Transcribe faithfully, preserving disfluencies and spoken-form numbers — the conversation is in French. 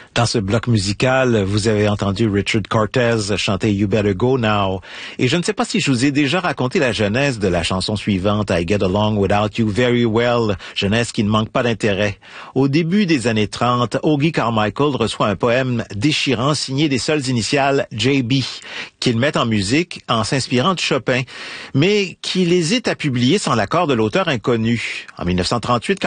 Dans ce bloc musical, vous avez entendu Richard Cortez chanter You Better Go Now. Et je ne sais pas si je vous ai déjà raconté la genèse de la chanson suivante, I Get Along Without You Very Well, genèse qui ne manque pas d'intérêt. Au début des années trente, Hoagy Carmichael reçoit un poème déchirant signé des seules initiales J B, qu'il met en musique en s'inspirant de Chopin, mais qu'il hésite à publier sans l'accord de l'auteur inconnu. En mille neuf cent trente-huit,